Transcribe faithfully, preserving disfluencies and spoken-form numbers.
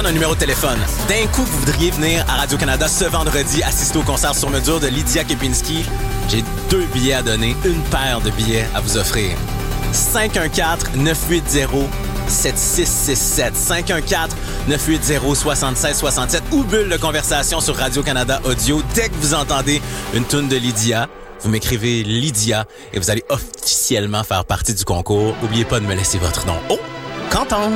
donne un numéro de téléphone. D'un coup, vous voudriez venir à Radio-Canada ce vendredi assister au concert sur mesure de Lydia Kepinski, j'ai deux billets à donner, une paire de billets à vous offrir. cinq un quatre, neuf huit zéro, sept six six sept. cinq un quatre, neuf huit zéro, six six six sept ou bulle de conversation sur Radio-Canada Audio. Dès que vous entendez une toune de Lydia, vous m'écrivez Lydia et vous allez officiellement faire partie du concours. N'oubliez pas de me laisser votre nom. Oh, Quentin!